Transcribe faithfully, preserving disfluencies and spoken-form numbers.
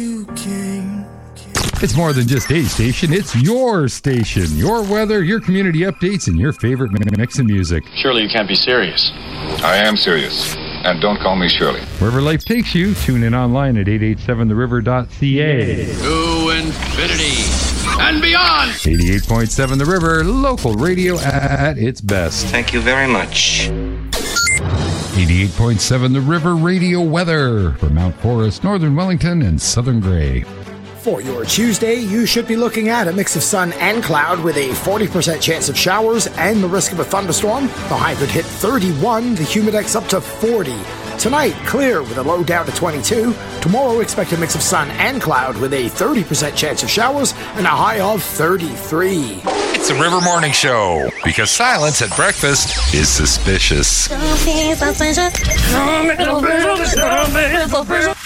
It's more than just a station, it's your station. Your weather, your community updates, and your favorite mix of music. Surely you can't be serious. I am serious. And don't call me Shirley. Wherever life takes you, tune in online at eight eight seven the river dot c a. To infinity and beyond! eighty-eight point seven The River, local radio at its best. Thank you very much. eighty-eight point seven The River radio weather for Mount Forest, Northern Wellington, and Southern Grey. For your Tuesday, you should be looking at a mix of sun and cloud with a forty percent chance of showers and the risk of a thunderstorm. The high could hit thirty-one, the humidex up to forty. Tonight, clear with a low down to twenty-two. Tomorrow, expect a mix of sun and cloud with a thirty percent chance of showers and a high of thirty-three. It's the River Morning Show, because silence at breakfast is suspicious. Don't be suspicious. Don't be suspicious. Don't be suspicious.